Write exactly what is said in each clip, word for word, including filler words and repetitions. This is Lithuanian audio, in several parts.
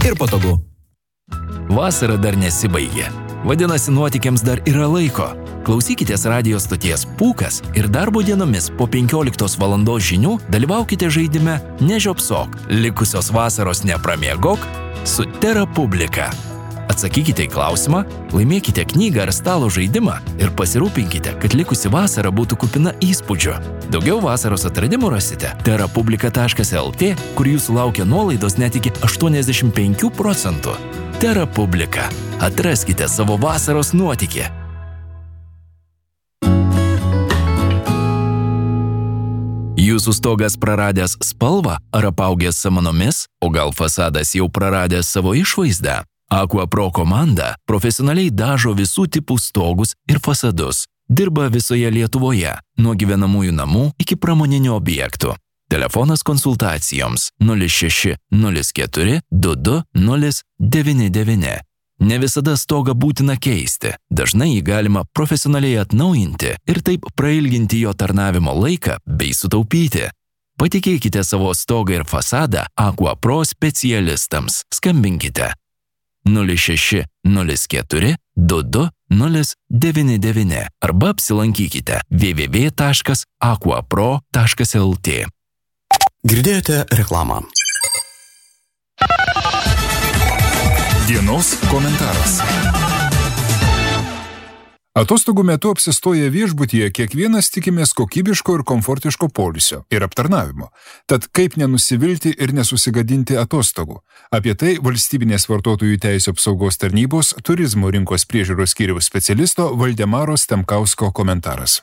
ir patogu. Vasara dar nesibaigė. Vadinasi, nuotykiams dar yra laiko. Klausykitės radijo stoties Pūkas ir darbo dienomis po penkioliktos valandos žinių dalyvaukite žaidime Nežiopsok, likusios vasaros nepramiegok su Tera Publika. Atsakykite į klausimą, laimėkite knygą ar stalo žaidimą ir pasirūpinkite, kad likusi vasara būtų kupina įspūdžių. Daugiau vasaros atradimų rasite terapublika taškas lt, kur jūsų laukia nuolaidos net iki aštuoniasdešimt penkių procentų. Tera Publika. Atraskite savo vasaros nuotykį. Jūsų stogas praradęs spalvą ar apaugęs samanomis, o gal fasadas jau praradęs savo išvaizdą? Aquapro komanda profesionaliai dažo visų tipų stogus ir fasadus. Dirba visoje Lietuvoje, nuo gyvenamųjų namų iki pramoninių objektų. Telefonas konsultacijoms nulis šeši nulis keturi du du nulis devyni devyni. Ne visada stogą būtina keisti. Dažnai jį galima profesionaliai atnaujinti ir taip prailginti jo tarnavimo laiką bei sutaupyti. Patikėkite savo stogą ir fasadą Aquapro specialistams. Skambinkite nulis šeši nulis keturi du du nulis devyni devyni arba apsilankykite w w w taškas aquapro taškas lt. Girdėjote reklamą. Dienos komentaras. Atostogų metu apsistoję viešbutyje kiekvienas tikimės kokybiško ir komfortiško poilsio ir aptarnavimo. Tad kaip nenusivilti ir nesusigadinti atostogų? Apie tai Valstybinės vartotojų teisių apsaugos tarnybos turizmo rinkos priežiūros skyriaus specialisto Valdemaro Stemkausko komentaras.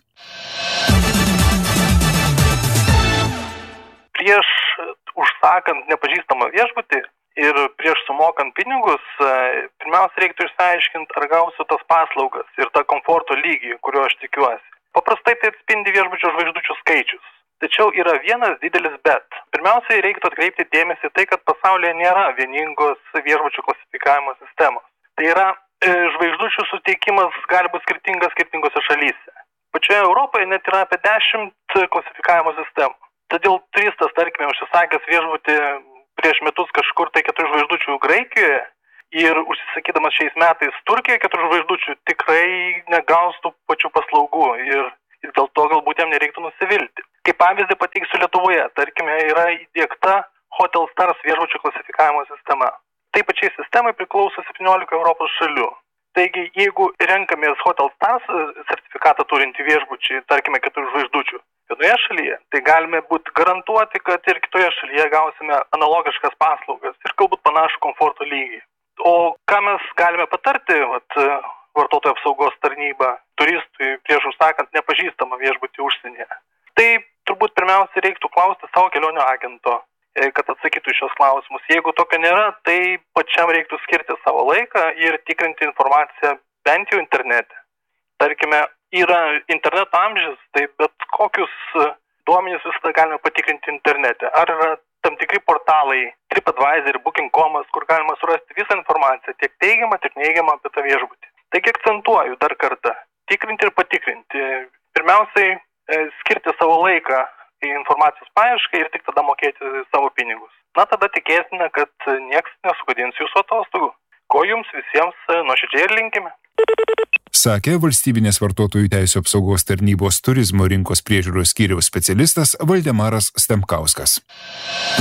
Prieš užsakant nepažįstamą viešbutį ir prieš sumokant pinigus, pirmiausia reiktų išsiaiškinti, ar gausiu tas paslaugas ir tą komforto lygį, kurio aš tikiuosi. Paprastai tai atspindi viešbučio žvaigždučių skaičius. Tačiau yra vienas didelis bet. Pirmiausiai reiktų atkreipti dėmesį tai, kad pasaulyje nėra vieningos viešbučių klasifikavimo sistemos. Tai yra, žvaigždučių suteikimas gali būti skirtingas skirtingose šalyse. Pačioje Europoje net yra apie dešimt klasifikavimo sistemų. Todėl turistas, tarkime, užsisakęs viešbutį prieš metus kažkur tai keturių žvaigždučių Graikijoje ir užsisakydamas šiais metais Turkijoje keturių žvaigždučių tikrai negaus tų pačių paslaugų ir, ir dėl to galbūt jam nereiktų nusivilti. Kaip pavyzdį pateiksiu Lietuvoje, tarkime, yra įdiegta Hotel Stars viešbučių klasifikavimo sistema. Tai pačiai sistemai priklauso septyniolika Europos šalių. Taigi, jeigu renkamės Hotel Stars sertifikatą turintį viešbučių, tarkime, keturių žvaigždučių vienoje šalyje, tai galime būti garantuoti, kad ir kitoje šalyje gausime analogiškas paslaugas ir galbūt panašų komforto lygį. O ką mes galime patarti vat, vartotojų apsaugos tarnybą turistui prieš užsakant nepažįstamą viešbutį užsienyje? Tai turbūt pirmiausia reiktų klausti savo kelionio agento, kad atsakytų į šios klausimus. Jeigu tokio nėra, tai pačiam reiktų skirti savo laiką ir tikrinti informaciją bent jau internete. Tarkime, yra interneto amžius, tai bet kokius duomenis visada galime patikrinti internete. Ar yra tam tikri portalai, TripAdvisor, booking dot com, kur galima surasti visą informaciją, tiek teigiamą, tiek neigiamą apie tą viešbutį. Taigi akcentuoju dar kartą, tikrinti ir patikrinti. Pirmiausiai, skirti savo laiką į informacijos paiešką ir tik tada mokėti savo pinigus. Na, tada tikėsime, kad nieks nesugadins jūsų atostogų. Ko jums visiems nuoširdžiai ir linkime. Sakė Valstybinės vartotojų teisių apsaugos tarnybos turizmo rinkos priežiūros skyriaus specialistas Valdemaras Stemkauskas.